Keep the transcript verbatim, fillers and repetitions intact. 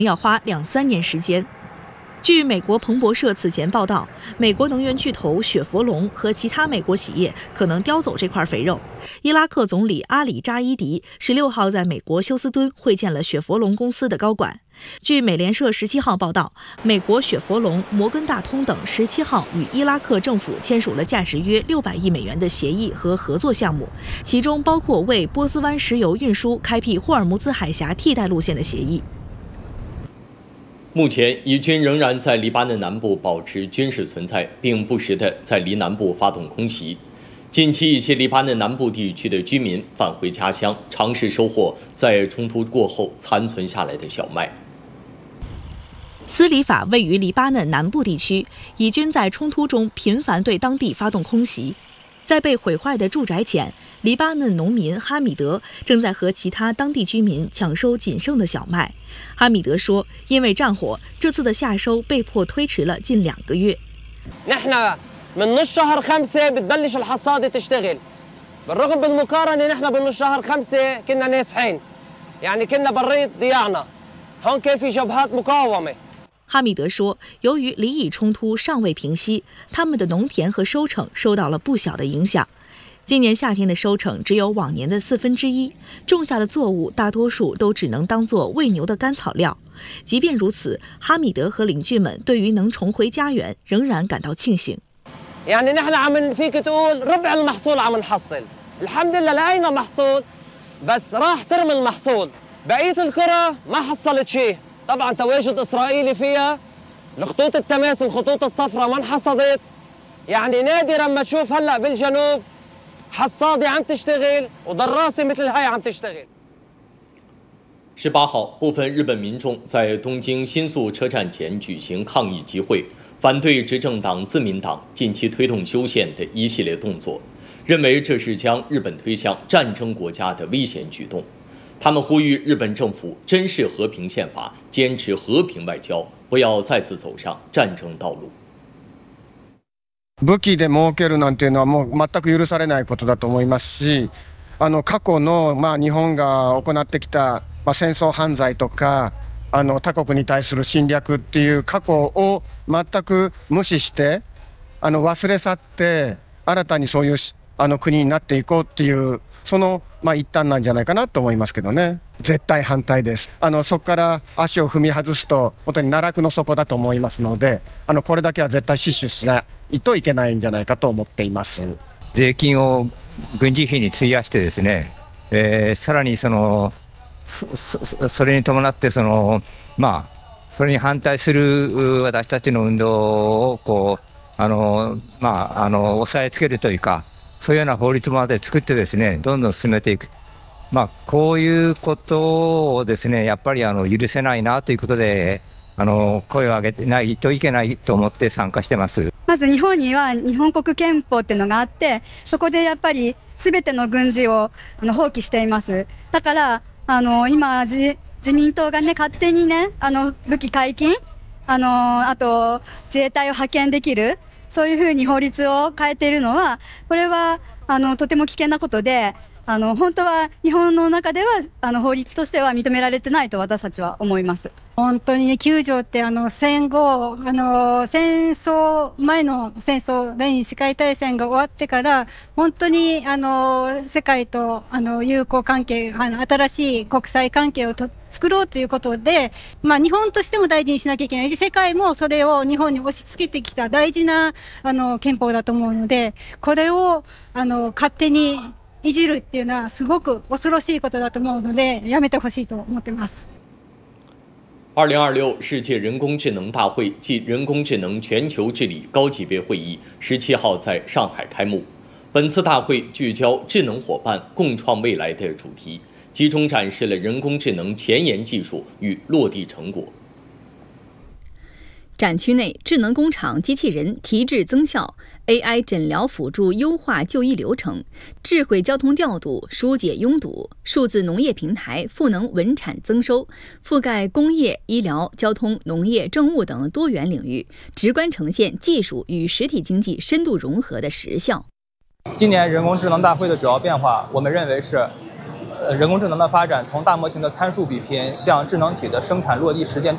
要花两三年时间。据美国彭博社此前报道，美国能源巨头雪佛龙和其他美国企业可能叼走这块肥肉。伊拉克总理阿里扎伊迪十六号在美国休斯敦会见了雪佛龙公司的高管。据美联社十七号报道，美国雪佛龙、摩根大通等十七号与伊拉克政府签署了价值约六百亿美元的协议和合作项目，其中包括为波斯湾石油运输开辟霍尔木兹海峡替代路线的协议。 目前，以军仍然在黎巴嫩南部保持军事存在，并不时地在黎南部发动空袭。近期，一些黎巴嫩南部地区的居民返回家乡，尝试收获在冲突过后残存下来的小麦。 斯里法位于黎巴嫩南部地区，以军在冲突中频繁对当地发动空袭。在被毁坏的住宅前，黎巴嫩农民哈米德正在和其他当地居民抢收仅剩的小麦。哈米德说，因为战火，这次的夏收被迫推迟了近两个月。 من نص شهر خمسة بتبلش الحصادة تشتغل بالرغم بالمقارنة نحن بنص شهر خمسة كنا ناسحين يعني كنا بريت ضياعنا هون كان في جبهات مقاومة。 哈米德说，由于黎以冲突尚未平息，他们的农田和收成受到了不小的影响。今年夏天的收成只有往年的四分之一，种下的作物大多数都只能当作喂牛的干草料。即便如此，哈米德和邻居们对于能重回家园仍然感到庆幸。 يعني نحن عم فيك تقول ربع المحصول عم نحصل الحمد لله لقينا محصول بس راح ترمي المحصول بقية القرى ما حصلت شيء طبعا تواجد إسرائيلي فيها الخطوط التماس الخطوط الصفراء ما انحصدت يعني نادرا ما تشوف هلا بالجنوب حصادة عم تشتغل ودراسة مثل هاي عم تشتغل。 十八号，部分日本民众在东京新宿车站前举行抗议集会，反对执政党自民党近期推动修宪的一系列动作，认为这是将日本推向战争国家的危险举动。他们呼吁日本政府珍视和平宪法，坚持和平外交，不要再次走上战争道路。 武器で儲けるなんていうのはもう全く許されないことだと思いますし、あの過去のまあ日本が行ってきたまあ戦争犯罪とか。あの他国に対する侵略っていう過去を全く無視してあの忘れ去って新たにそういうあの国になっていこうっていうそのまあ一端なんじゃないかなと思いますけどね。絶対反対です。あのそこから足を踏み外すと本当に奈落の底だと思いますので、あのこれだけは絶対死守しないといけないんじゃないかと思っています。 税金を軍事費に費やしてですね、えー、さらにそのそ, それに伴ってその、まあ、それに反対する私たちの運動をこうあの、まあ、あの押さえつけるというか、そういうような法律まで作ってですね、どんどん進めていく、まあ、こういうことをですね、やっぱりあの許せないなということであの声を上げてないといけないと思って参加してます。 まず日本には日本国憲法っていうのがあって、そこでやっぱり全ての軍事をあの放棄しています。だからあの今 自, 自民党がね勝手にねあの武器解禁あのあと自衛隊を派遣できるそういうふうに法律を変えているのはこれはあのとても危険なことで、あの本当は日本の中ではあの法律としては認められてないと私たちは思います。 本当にね、きゅう条ってあの戦後あの戦争前の戦争第二次世界大戦が終わってから本当にあの世界とあの友好関係、あの新しい国際関係をと作ろうということで、まあ日本としても大事にしなきゃいけないし、世界もそれを日本に押し付けてきた大事なあの憲法だと思うので、これをあの勝手にいじるっていうのはすごく恐ろしいことだと思うので、やめてほしいと思ってます。 二零二六世界人工智能大会暨人工智能全球治理高级别会议十七号在上海开幕。本次大会聚焦智能伙伴共创未来的主题，集中展示了人工智能前沿技术与落地成果。 展区内，智能工厂机器人提质增效 ，A I 诊疗辅助优化就医流程，智慧交通调度疏解拥堵，数字农业平台赋能稳产增收，覆盖工业、医疗、交通、农业、政务等多元领域，直观呈现技术与实体经济深度融合的实效。 今年人工智能大会的主要变化，我们认为是，呃，人工智能的发展从大模型的参数比拼向智能体的生产落地实践